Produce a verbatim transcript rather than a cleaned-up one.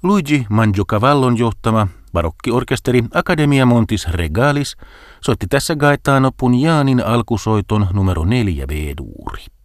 Luigi Mangiocavallon johtama barokkiorkesteri Accademia Montis Regalis soitti tässä Gaetano Pugnanin alkusoiton numero neljä B-duuri.